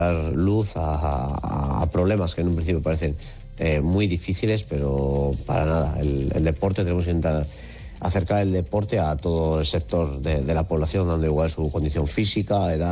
dar luz a problemas que en un principio parecen muy difíciles, pero para nada. El deporte, tenemos que intentar acercar el deporte a todo el sector de la población, dando igual su condición física, edad.